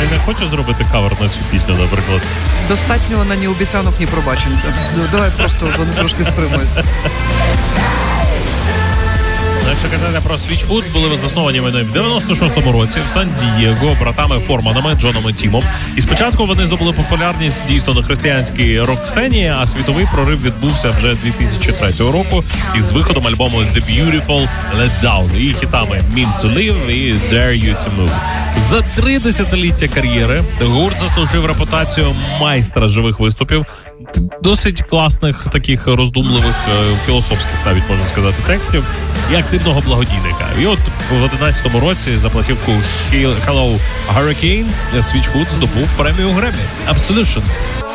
Слухай, не хоче зробити кавер на цю пісню, наприклад? Достатньо на ні обіцянок, ні пробачень. Давай просто вони трошки стримуються. Якщо казати про Switchfoot, були засновані вони в 96-му році в Сан-Дієго братами Форманами Джоном і Тімом. І спочатку вони здобули популярність дійсно на християнській рок-сцені, а світовий прорив відбувся вже 2003 року із виходом альбому The Beautiful Let Down і хітами Mean to Live і Dare You to Move. За 3 десятиліття кар'єри гурт заслужив репутацію майстра живих виступів, досить класних, таких роздумливих, філософських, навіть можна сказати, текстів, і активного благодійника. І от в 11-му році за платівку Hello Hurricane Switchfoot здобув премію Греммі. Absolution.